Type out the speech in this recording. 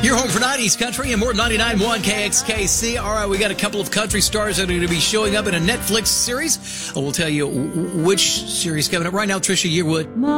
You're home for 90s country and more 99.1 KXKC. All right, we got a couple of country stars that are going to be showing up in a Netflix series. We'll tell you which series coming up right now. Trisha Yearwood.